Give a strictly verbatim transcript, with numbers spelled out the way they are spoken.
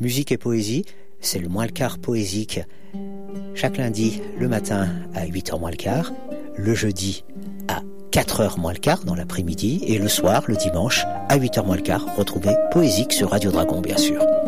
Musique et poésie, c'est le moins le quart poésique. Chaque lundi, le matin à huit heures moins le quart, le jeudi à quatre heures moins le quart dans l'après-midi et le soir, le dimanche, à huit heures moins le quart, retrouvez Poésique sur Radio Dragon, bien sûr.